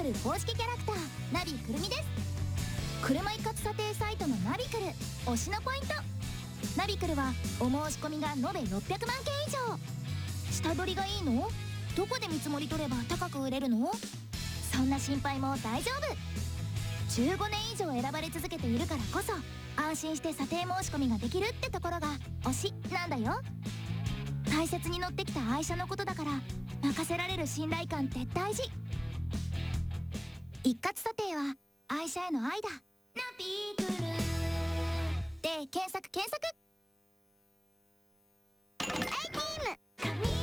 クル公式キャラクターナビくるみです。車一括査定サイトのナビクル推しのポイント。ナビクルはお申し込みが延べ600万件以上。下取りがいいの？どこで見積もり取れば高く売れるの？そんな心配も大丈夫。15年以上選ばれ続けているからこそ安心して査定申し込みができるってところが推しなんだよ。大切に乗ってきた愛車のことだから任せられる信頼感って大事。一括査定は愛車への愛だ。ナビクルで検索。A チーム